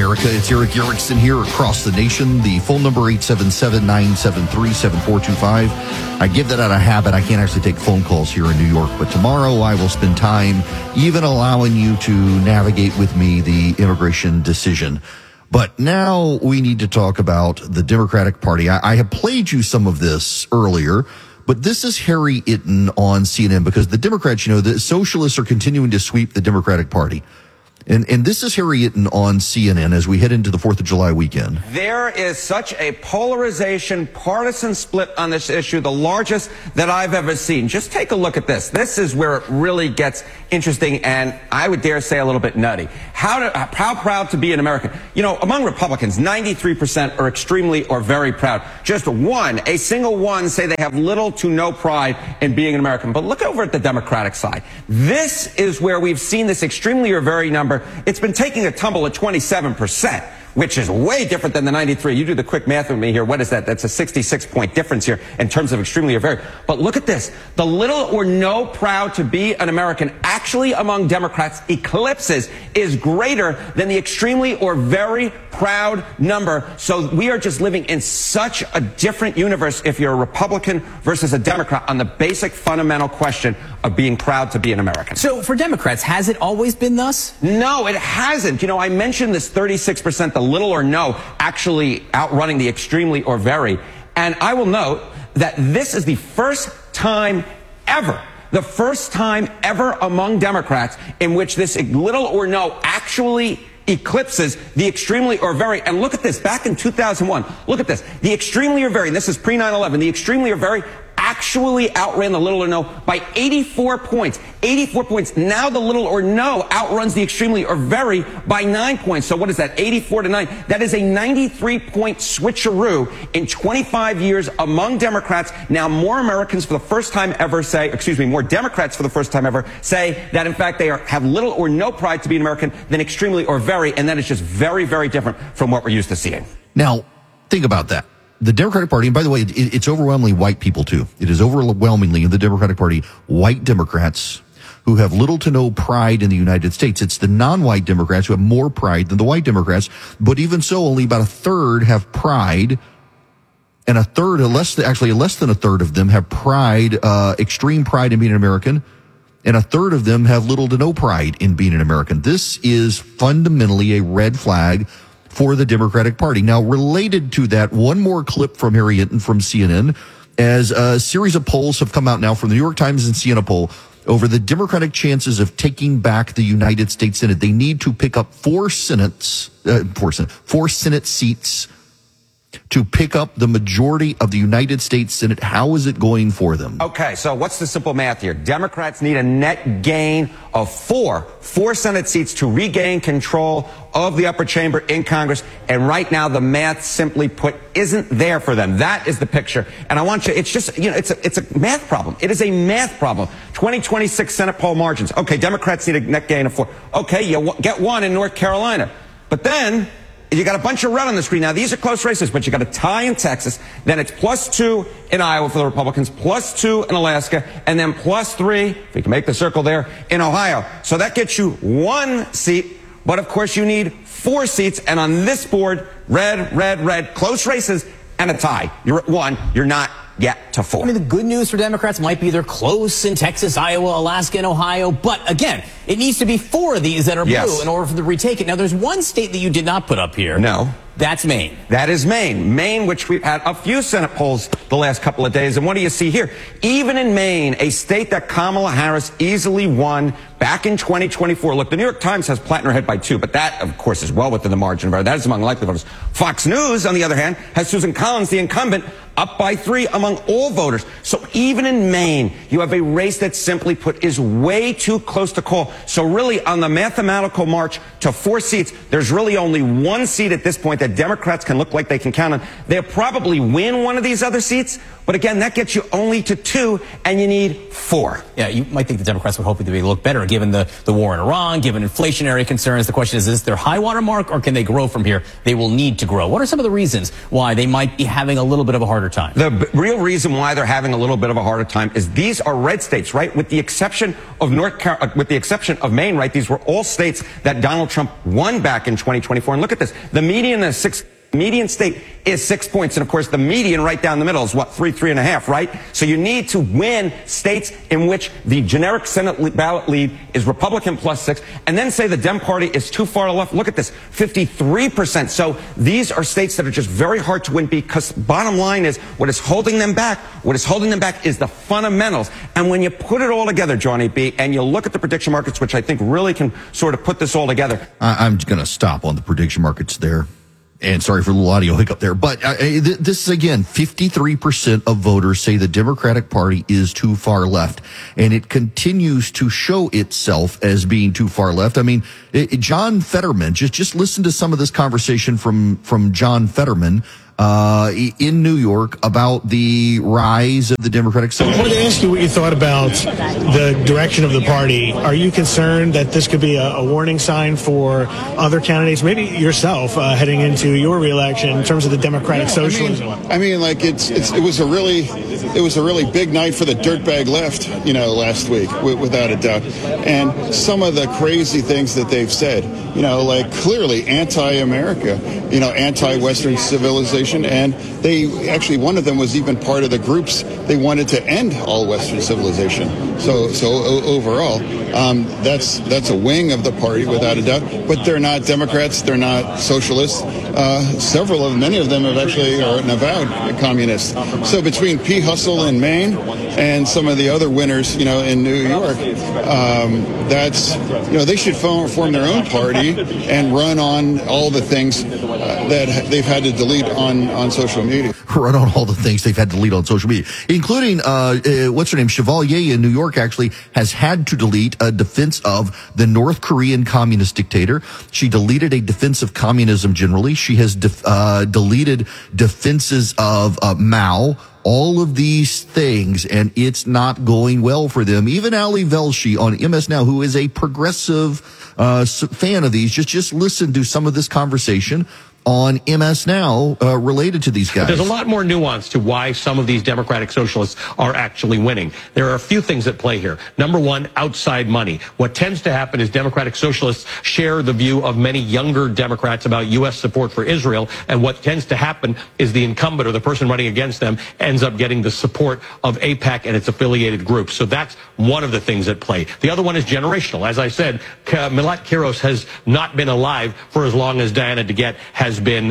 America. It's Erick Erickson here across the nation. The phone number 877-973-7425. I give that out of habit. I can't actually take phone calls here in New York, but tomorrow I will spend time even allowing you to navigate with me the immigration decision. But now we need to talk about the Democratic Party. I have played you some of this earlier, but this is Harry Itten on CNN because the Democrats, the socialists are continuing to sweep the Democratic Party. And this is Harry Itten on CNN as we head into the 4th of July weekend. There is such a polarization, partisan split on this issue, the largest that I've ever seen. Just take a look at this. This is where it really gets interesting and I would dare say a little bit nutty. How proud to be an American? Among Republicans, 93% are extremely or very proud. Just a single one say they have little to no pride in being an American. But look over at the Democratic side. This is where we've seen this extremely or very number. It's been taking a tumble at 27%, which is way different than the 93. You do the quick math with me here. What is that? That's a 66-point difference here in terms of extremely or very. But look at this. The little or no proud to be an American actually among Democrats is greater than the extremely or very proud number. So we are just living in such a different universe if you're a Republican versus a Democrat on the basic fundamental question of being proud to be an American. So for Democrats, has it always been thus? No, it hasn't. I mentioned this 36%, the little or no, actually outrunning the extremely or very. And I will note that this is the first time ever among Democrats in which this little or no actually eclipses the extremely or very. And look at this. Back in 2001, look at this. The extremely or very, and this is pre-9/11, the extremely or very actually outran the little or no by 84 points. 84 points. Now the little or no outruns the extremely or very by 9 points. So what is that? 84 to 9. That is a 93-point switcheroo in 25 years among Democrats. Now more Americans for the first time ever more Democrats for the first time ever say that in fact they have little or no pride to be an American than extremely or very. And that is just very, very different from what we're used to seeing. Now, think about that. The Democratic Party, and by the way, it's overwhelmingly white people too. It is overwhelmingly in the Democratic Party, white Democrats who have little to no pride in the United States. It's the non-white Democrats who have more pride than the white Democrats. But even so, only about a third have pride, and less than a third of them have pride, extreme pride in being an American, and a third of them have little to no pride in being an American. This is fundamentally a red flag for the Democratic Party. Now, related to that, one more clip from Harry Itten from CNN, as a series of polls have come out now from the New York Times and CNN poll over the Democratic chances of taking back the United States Senate. They need to pick up four Senate seats to pick up the majority of the United States Senate. How is it going for them? Okay, so what's the simple math here? Democrats need a net gain of four Senate seats to regain control of the upper chamber in Congress. And right now, the math, simply put, isn't there for them. That is the picture. And I want you, it's just, it's a math problem. It is a math problem. 2026 Senate poll margins. Okay, Democrats need a net gain of 4. Okay, you get one in North Carolina. But then you got a bunch of red on the screen. Now, these are close races, but you got a tie in Texas. Then it's +2 in Iowa for the Republicans, +2 in Alaska, and then +3, if you can make the circle there, in Ohio. So that gets you 1 seat, but of course you need 4 seats. And on this board, red, close races, and a tie. You're at 1. You're not yet to 4. I mean, the good news for Democrats might be they're close in Texas, Iowa, Alaska, and Ohio. But again, it needs to be 4 of these that are blue in order for them to retake it. Now, there's one state that you did not put up here. No. That's Maine. That is Maine. Maine, which we've had a few Senate polls the last couple of days. And what do you see here? Even in Maine, a state that Kamala Harris easily won back in 2024. Look, the New York Times has Platt in her head by 2, but that, of course, is well within the margin of error. That is among likely voters. Fox News, on the other hand, has Susan Collins, the incumbent, up by 3 among all voters. So even in Maine, you have a race that, simply put, is way too close to call. So really, on the mathematical march to 4 seats, there's really only 1 seat at this point that Democrats can look like they can count on. They'll probably win one of these other seats, but again, that gets you only to 2, and you need 4. Yeah, you might think the Democrats would hope they look better given the war in Iran, given inflationary concerns. The question is this their high water mark, or can they grow from here? They will need to grow. What are some of the reasons why they might be having a little bit of a harder time? The real reason why they're having a little bit of a harder time is these are red states, right? With the exception of exception of Maine, right? These were all states that Donald Trump won back in 2024. And look at this. The median state is 6 points. And of course, the median right down the middle is what, 3.5, right? So you need to win states in which the generic Senate ballot lead is Republican +6, and then say the Dem Party is too far to the left. Look at this, 53%. So these are states that are just very hard to win, because bottom line is what is holding them back is the fundamentals. And when you put it all together, Johnny B, and you look at the prediction markets, which I think really can sort of put this all together. I'm going to stop on the prediction markets there. And sorry for the little audio hiccup there. But this is, again, 53% of voters say the Democratic Party is too far left. And it continues to show itself as being too far left. I mean, John Fetterman, just listen to some of this conversation from John Fetterman in New York about the rise of the Democratic Socialists. I wanted to ask you what you thought about the direction of the party. Are you concerned that this could be a warning sign for other candidates, maybe yourself, heading into your reelection in terms of the Democratic Socialism? I mean, like it was a really big night for the dirtbag left, last week, without a doubt. And some of the crazy things that they've said, like clearly anti-America, anti-Western civilization. And they actually, one of them was even part of the groups. They wanted to end all Western civilization. So overall, that's a wing of the party without a doubt. But they're not Democrats. They're not socialists. Many of them are an avowed communist. So between P. Hustle in Maine and some of the other winners, in New York, they should form their own party and run on all the things that they've had to delete on social media. Run on all the things they've had to delete on social media, including, what's her name? Chevalier in New York actually has had to delete a defense of the North Korean communist dictator. She deleted a defense of communism generally. She has deleted defenses of Mao. All of these things, and it's not going well for them. Even Ali Velshi on MS Now, who is a progressive fan of these, just listen to some of this conversation on MS Now related to these guys. There's a lot more nuance to why some of these Democratic Socialists are actually winning. There are a few things at play here. Number one, outside money. What tends to happen is Democratic Socialists share the view of many younger Democrats about U.S. support for Israel, and what tends to happen is the incumbent or the person running against them ends up getting the support of AIPAC and its affiliated groups. So that's one of the things at play. The other one is generational. As I said, Milat Kiros has not been alive for as long as Diana DeGette has been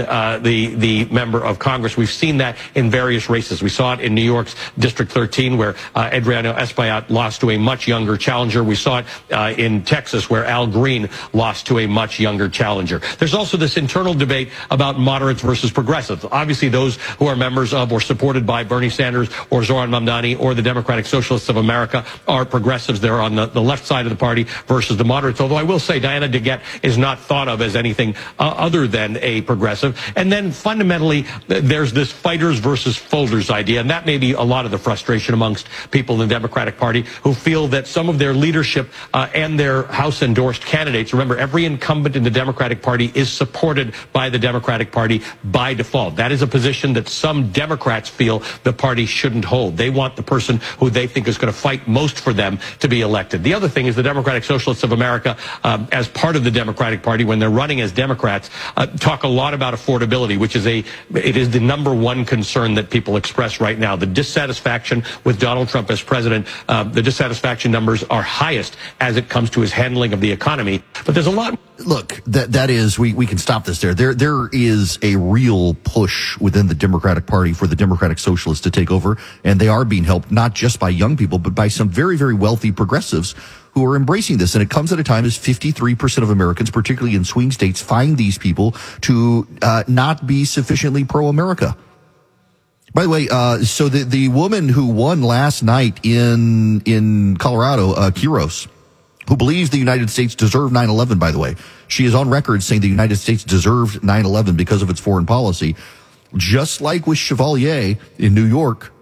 the member of Congress. We've seen that in various races. We saw it in New York's District 13, where Adriano Espaillat lost to a much younger challenger. We saw it in Texas, where Al Green lost to a much younger challenger. There's also this internal debate about moderates versus progressives. Obviously, those who are members of or supported by Bernie Sanders or Zohran Mamdani or the Democratic Socialists of America are progressives. They're on the left side of the party versus the moderates. Although I will say Diana DeGette is not thought of as anything other than a progressive. And then fundamentally, there's this fighters versus folders idea, and that may be a lot of the frustration amongst people in the Democratic Party who feel that some of their leadership and their House-endorsed candidates, remember, every incumbent in the Democratic Party is supported by the Democratic Party by default. That is a position that some Democrats feel the party shouldn't hold. They want the person who they think is going to fight most for them to be elected. The other thing is the Democratic Socialists of America, as part of the Democratic Party, when they're running as Democrats, talk a lot about affordability, which is it is the number one concern that people express right now. The dissatisfaction with Donald Trump as president, the dissatisfaction numbers are highest as it comes to his handling of the economy. But there's a lot. Look, that is, we can stop this there. There is a real push within the Democratic Party for the Democratic Socialists to take over, and they are being helped not just by young people, but by some very, very wealthy progressives who are embracing this. And it comes at a time as 53% of Americans, particularly in swing states, find these people to not be sufficiently pro-America. By the way, so the woman who won last night in Colorado, Kiros, who believes the United States deserved 9/11, by the way. She is on record saying the United States deserved 9/11 because of its foreign policy. Just like with Chevalier in New York,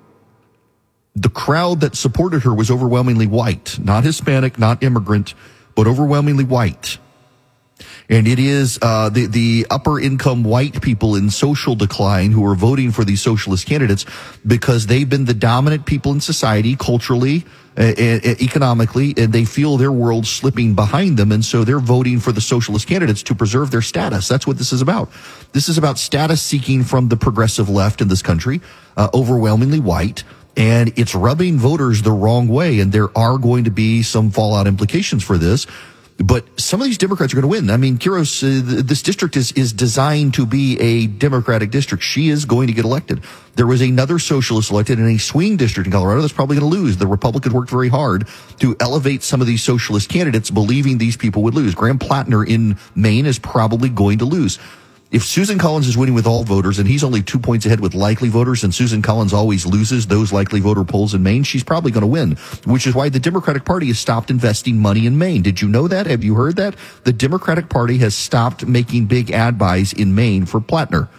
the crowd that supported her was overwhelmingly white, not Hispanic, not immigrant, but overwhelmingly white. And it is the upper income white people in social decline who are voting for these socialist candidates because they've been the dominant people in society culturally, economically, and they feel their world slipping behind them. And so they're voting for the socialist candidates to preserve their status. That's what this is about. This is about status seeking from the progressive left in this country, overwhelmingly white. And it's rubbing voters the wrong way. And there are going to be some fallout implications for this. But some of these Democrats are going to win. I mean, Kiros, this district is designed to be a Democratic district. She is going to get elected. There was another socialist elected in a swing district in Colorado that's probably going to lose. The Republicans worked very hard to elevate some of these socialist candidates, believing these people would lose. Graham Plattner in Maine is probably going to lose. If Susan Collins is winning with all voters and he's only 2 points ahead with likely voters, and Susan Collins always loses those likely voter polls in Maine, she's probably going to win, which is why the Democratic Party has stopped investing money in Maine. Did you know that? Have you heard that? The Democratic Party has stopped making big ad buys in Maine for Plattner.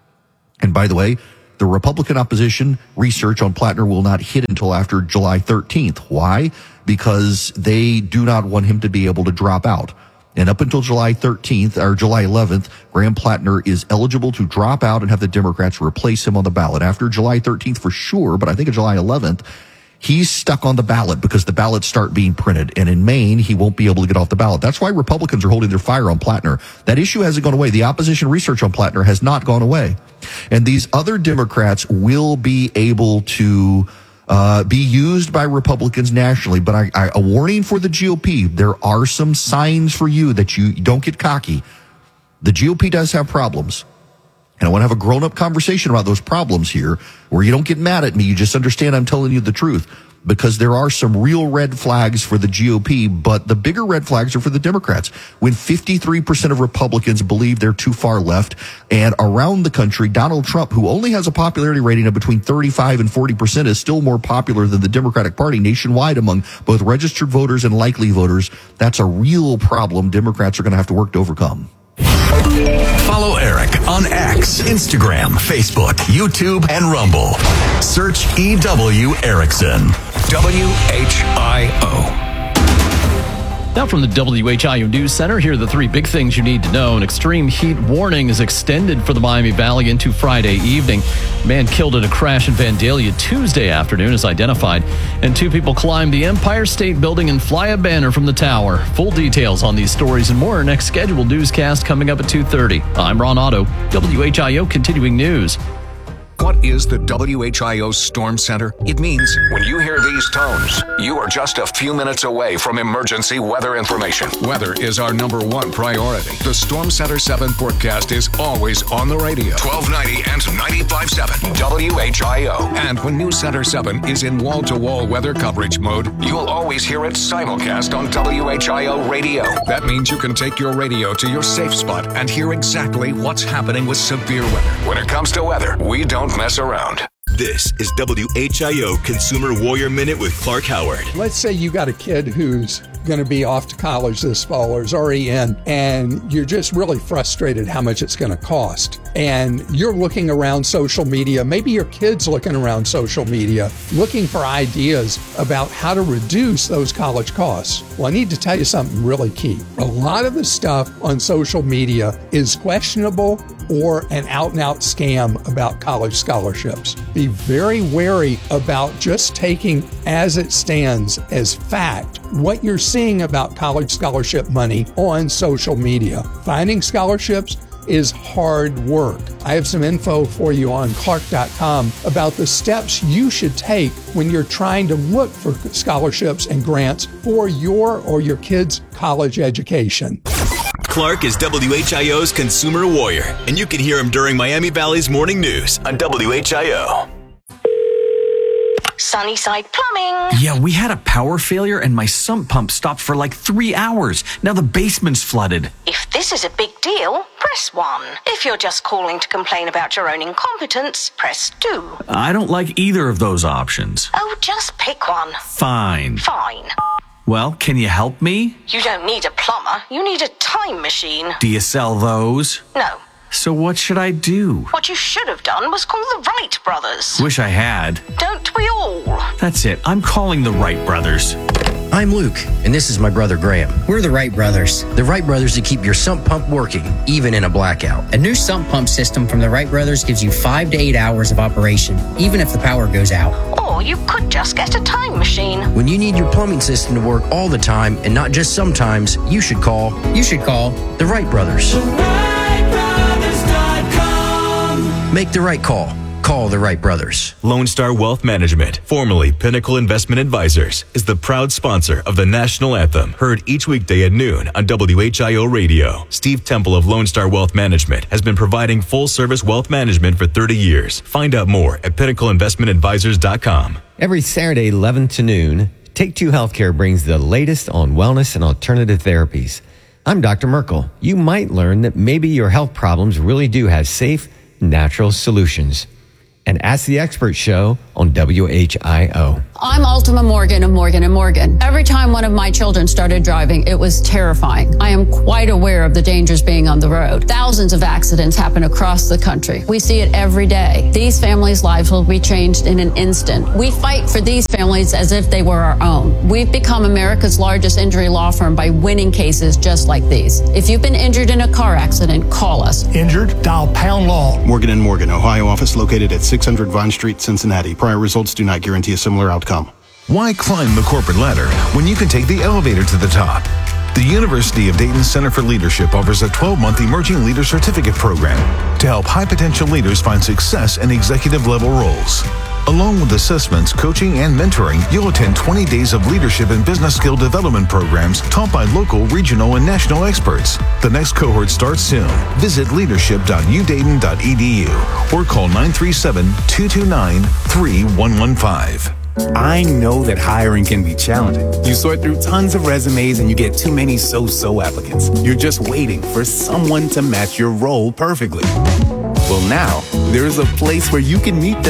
And by the way, the Republican opposition research on Plattner will not hit until after July 13th. Why? Because they do not want him to be able to drop out. And up until July 13th or July 11th, Graham Plattner is eligible to drop out and have the Democrats replace him on the ballot. After July 13th for sure, but I think of July 11th, he's stuck on the ballot because the ballots start being printed. And in Maine, he won't be able to get off the ballot. That's why Republicans are holding their fire on Plattner. That issue hasn't gone away. The opposition research on Plattner has not gone away. And these other Democrats will be able to be used by Republicans nationally. But a warning for the GOP, there are some signs for you that you don't get cocky. The GOP does have problems. And I want to have a grown-up conversation about those problems here where you don't get mad at me. You just understand I'm telling you the truth. Because there are some real red flags for the GOP, but the bigger red flags are for the Democrats. When 53% of Republicans believe they're too far left, and around the country, Donald Trump, who only has a popularity rating of between 35 and 40%, is still more popular than the Democratic Party nationwide among both registered voters and likely voters. That's a real problem Democrats are going to have to work to overcome. Follow Eric on X, Instagram, Facebook, YouTube, and Rumble. Search EW Erickson. WHIO. Now from the WHIO News Center, here are the three big things you need to know. An extreme heat warning is extended for the Miami Valley into Friday evening. A man killed in a crash in Vandalia Tuesday afternoon is identified, and 2 people climbed the Empire State Building and fly a banner from the tower. Full details on these stories and more. Next scheduled newscast coming up at 2:30. I'm Ron Otto, WHIO Continuing News. What is the WHIO Storm Center? It means when you hear these tones, you are just a few minutes away from emergency weather information. Weather is our #1 priority. The Storm Center 7 forecast is always on the radio. 1290 and 95.7 WHIO. And when News Center 7 is in wall-to-wall weather coverage mode, you'll always hear it simulcast on WHIO radio. That means you can take your radio to your safe spot and hear exactly what's happening with severe weather. When it comes to weather, we don't mess around. This is WHIO Consumer Warrior Minute with Clark Howard. Let's say you got a kid who's going to be off to college this fall or is already in, and you're just really frustrated how much it's going to cost. And you're looking around social media, maybe your kid's looking around social media, looking for ideas about how to reduce those college costs. Well, I need to tell you something really key. A lot of the stuff on social media is questionable or an out-and-out scam about college scholarships. Be very wary about just taking as it stands as fact what you're seeing about college scholarship money on social media. Finding scholarships is hard work. I have some info for you on Clark.com about the steps you should take when you're trying to look for scholarships and grants for your or your kid's college education. Clark is WHIO's Consumer Warrior, and you can hear him during Miami Valley's Morning News on WHIO. Sunnyside Plumbing. Yeah, we had a power failure and my sump pump stopped for like 3 hours. Now the basement's flooded. If this is a big deal, press 1. If you're just calling to complain about your own incompetence, press 2. I don't like either of those options. Oh, just pick one. Fine. Fine. Well, can you help me? You don't need a plumber. You need a time machine. Do you sell those? No. So what should I do? What you should have done was call the Wright brothers. Wish I had. Don't we all? That's it. I'm calling the Wright brothers. I'm Luke, and this is my brother Graham. We're the Wright Brothers. The Wright Brothers that keep your sump pump working, even in a blackout. A new sump pump system from the Wright Brothers gives you 5 to 8 hours of operation, even if the power goes out. Or you could just get a time machine. When you need your plumbing system to work all the time and not just sometimes, you should call the Wright Brothers. Make the right call. Call the Wright Brothers. Lone Star Wealth Management, formerly Pinnacle Investment Advisors, is the proud sponsor of the National Anthem, heard each weekday at noon on WHIO Radio. Steve Temple of Lone Star Wealth Management has been providing full-service wealth management for 30 years. Find out more at pinnacleinvestmentadvisors.com. Every Saturday, 11 to noon, Take Two Healthcare brings the latest on wellness and alternative therapies. I'm Dr. Merkel. You might learn that maybe your health problems really do have safe, natural solutions. And Ask the Expert show on WHIO. I'm Ultima Morgan of Morgan & Morgan. Every time one of my children started driving, it was terrifying. I am quite aware of the dangers being on the road. Thousands of accidents happen across the country. We see it every day. These families' lives will be changed in an instant. We fight for these families as if they were our own. We've become America's largest injury law firm by winning cases just like these. If you've been injured in a car accident, call us. Injured? Dial Pound Law. Morgan & Morgan, Ohio office located at 600 Vine Street, Cincinnati. Prior results do not guarantee a similar outcome. Why climb the corporate ladder when you can take the elevator to the top? The University of Dayton Center for Leadership offers a 12-month Emerging Leader Certificate program to help high-potential leaders find success in executive-level roles. Along with assessments, coaching, and mentoring, you'll attend 20 days of leadership and business skill development programs taught by local, regional, and national experts. The next cohort starts soon. Visit leadership.udayton.edu or call 937-229-3115. I know that hiring can be challenging. You sort through tons of resumes and you get too many so-so applicants. You're just waiting for someone to match your role perfectly. Well, now, there's a place where you can meet them